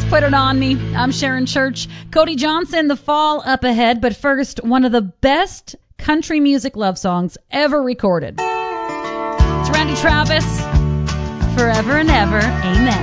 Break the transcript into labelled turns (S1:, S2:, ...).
S1: Put It On Me. I'm Sharon Church. Cody Johnson, The Fall up ahead. But first, one of the best country music love songs ever recorded. It's Randy Travis. Forever and Ever. Amen.